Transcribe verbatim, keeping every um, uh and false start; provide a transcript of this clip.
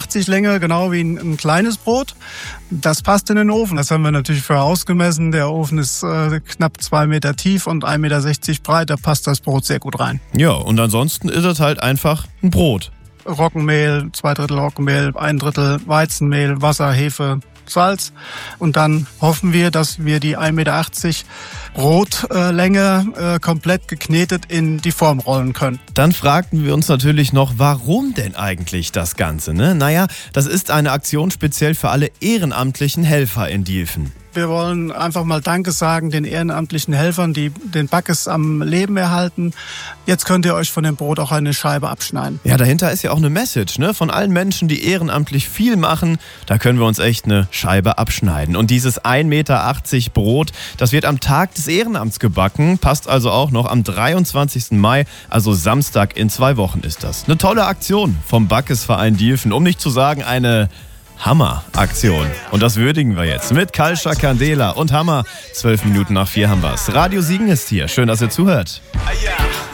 achtzig Länge, genau wie ein, ein kleines Brot. Das passt in den Ofen. Das haben wir natürlich vorher ausgemessen. Der Ofen ist äh, knapp zwei Meter tief und ein Meter sechzig breit. Da passt das Brot sehr gut rein. Ja, und ansonsten ist es halt einfach ein Brot. Roggenmehl, zwei Drittel Roggenmehl, ein Drittel Weizenmehl, Wasser, Hefe, Salz. Und dann hoffen wir, dass wir die ein Meter achtzig Brotlänge äh, komplett geknetet in die Form rollen können. Dann fragten wir uns natürlich noch, warum denn eigentlich das Ganze? Ne? Naja, das ist eine Aktion speziell für alle ehrenamtlichen Helfer in Diefen. Wir wollen einfach mal Danke sagen den ehrenamtlichen Helfern, die den Backes am Leben erhalten. Jetzt könnt ihr euch von dem Brot auch eine Scheibe abschneiden. Ja, dahinter ist ja auch eine Message, ne? Von allen Menschen, die ehrenamtlich viel machen, da können wir uns echt eine Scheibe abschneiden. Und dieses ein Meter achtzig Brot, das wird am Tag des Ehrenamts gebacken, passt also auch noch am dreiundzwanzigsten Mai, also Samstag in zwei Wochen ist das. Eine tolle Aktion vom Backesverein Diefen, um nicht zu sagen eine Hammer-Aktion. Und das würdigen wir jetzt mit Kalscha Candela und Hammer. Zwölf Minuten nach vier haben wir's. Radio Siegen ist hier. Schön, dass ihr zuhört.